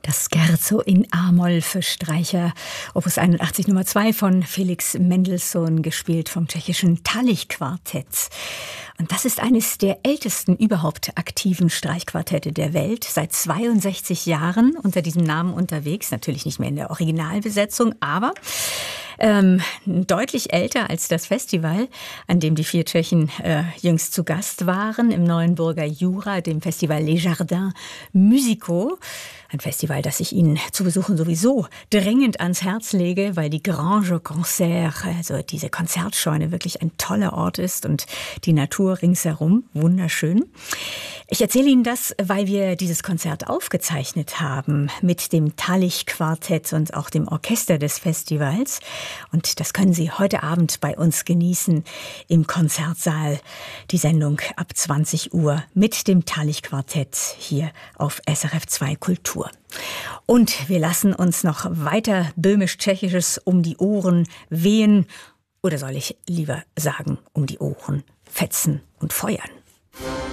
Das Scherzo in A-Moll für Streicher, Opus 81 Nummer 2 von Felix Mendelssohn, gespielt vom tschechischen Tallich-Quartett. Und das ist eines der ältesten überhaupt aktiven Streichquartette der Welt. Seit 62 Jahren unter diesem Namen unterwegs. Natürlich nicht mehr in der Originalbesetzung, aber deutlich älter als das Festival, an dem die 4 Tschechen jüngst zu Gast waren, im Neuenburger Jura, dem Festival Les Jardins Musicaux. Ein Festival, das ich Ihnen zu besuchen sowieso dringend ans Herz lege, weil die Grange Concert, also diese Konzertscheune, wirklich ein toller Ort ist und die Natur ringsherum wunderschön. Ich erzähle Ihnen das, weil wir dieses Konzert aufgezeichnet haben mit dem Tallich-Quartett und auch dem Orchester des Festivals. Und das können Sie heute Abend bei uns genießen im Konzertsaal. Die Sendung ab 20 Uhr mit dem Tallich-Quartett hier auf SRF 2 Kultur. Und wir lassen uns noch weiter böhmisch-tschechisches um die Ohren wehen. Oder soll ich lieber sagen, um die Ohren fetzen und feuern?